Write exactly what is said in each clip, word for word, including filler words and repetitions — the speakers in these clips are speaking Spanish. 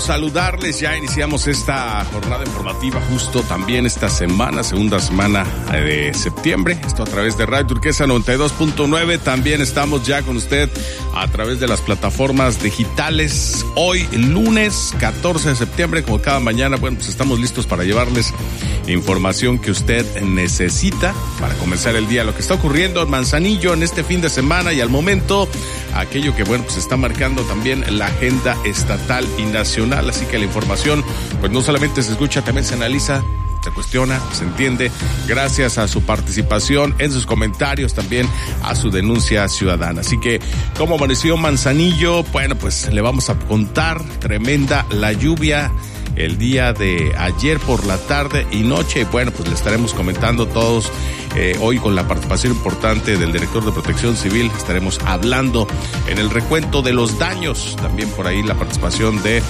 Saludarles, ya iniciamos esta jornada informativa justo también esta semana, segunda semana de septiembre, esto a través de Radio Turquesa noventa y dos punto nueve, también estamos ya con usted a través de las plataformas digitales, hoy lunes catorce de septiembre, como cada mañana, bueno, pues estamos listos para llevarles información que usted necesita para comenzar el día, lo que está ocurriendo en Manzanillo en este fin de semana y al momento, aquello que, bueno, pues está marcando también la agenda estatal y nacional. Así que la información, pues no solamente se escucha, también se analiza, se cuestiona, se entiende, gracias a su participación en sus comentarios, también a su denuncia ciudadana. Así que, ¿cómo amaneció Manzanillo? Bueno, pues le vamos a contar, tremenda la lluvia el día de ayer por la tarde y noche. Bueno, pues le estaremos comentando todos eh, hoy con la participación importante del director de Protección Civil. Estaremos hablando en el recuento de los daños. También por ahí la participación de eh,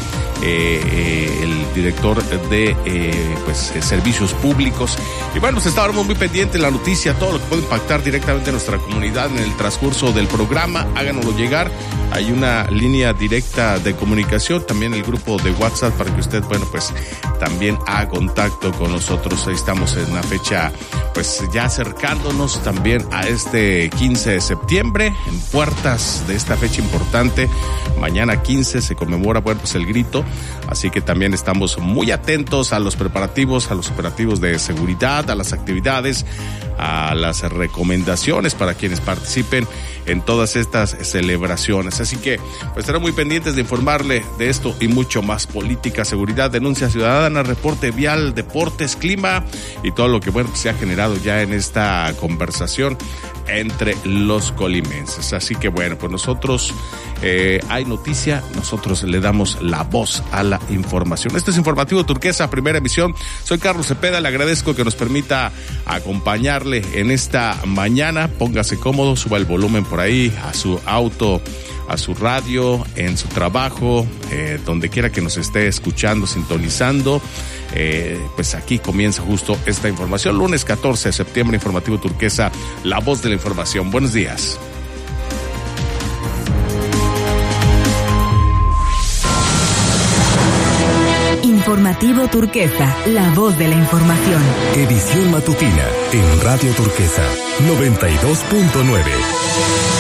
eh, el director de eh, pues eh, Servicios Públicos. Y bueno, pues estábamos muy pendientes de la noticia, todo lo que puede impactar directamente a nuestra comunidad en el transcurso del programa. Háganoslo llegar. Hay una línea directa de comunicación, también el grupo de WhatsApp para que usted, bueno, pues también haga contacto con nosotros. Ahí estamos en una fecha, pues ya acercándonos también a este quince de septiembre, en puertas de esta fecha importante. Mañana quince se conmemora, bueno, pues el grito, así que también estamos muy atentos a los preparativos, a los operativos de seguridad, a las actividades, a las recomendaciones para quienes participen en todas estas celebraciones. Así que pues estarán muy pendientes de informarle de esto y mucho más: política, seguridad, denuncia ciudadana, reporte vial, deportes, clima y todo lo que, bueno, se ha generado ya en esta conversación entre los colimenses. Así que bueno, pues nosotros eh, hay noticia, nosotros le damos la voz a la información. Este es Informativo Turquesa, primera emisión. Soy Carlos Cepeda, le agradezco que nos permita acompañarle en esta mañana. Póngase cómodo, suba el volumen por ahí a su auto, a su radio, en su trabajo, eh, donde quiera que nos esté escuchando, sintonizando. Eh, pues aquí comienza justo esta información. Lunes catorce de septiembre, Informativo Turquesa, la voz de la información. Buenos días. Informativo Turquesa, la voz de la información. Edición matutina en Radio Turquesa noventa y dos punto nueve.